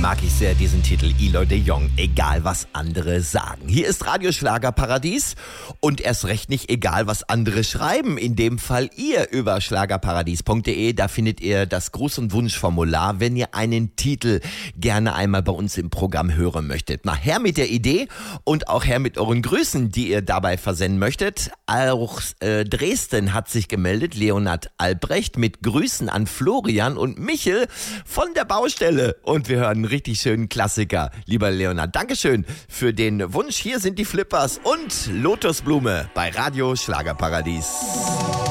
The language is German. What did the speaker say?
mag ich sehr, diesen Titel, Eloy de Jong, egal was andere sagen. Hier ist Radio Schlagerparadies und erst recht nicht egal, was andere schreiben. In dem Fall ihr über schlagerparadies.de, da findet ihr das Gruß- und Wunschformular, wenn ihr einen Titel gerne einmal bei uns im Programm hören möchtet. Na, her mit der Idee und auch her mit euren Grüßen, die ihr dabei versenden möchtet. Auch Dresden hat sich gemeldet, Leonhard Albrecht mit Grüßen an Florian und Michel von der Baustelle. Und wir hören einen richtig schönen Klassiker, lieber Leonhard. Dankeschön für den Wunsch. Hier sind die Flippers und Lotusblume bei Radio Schlagerparadies.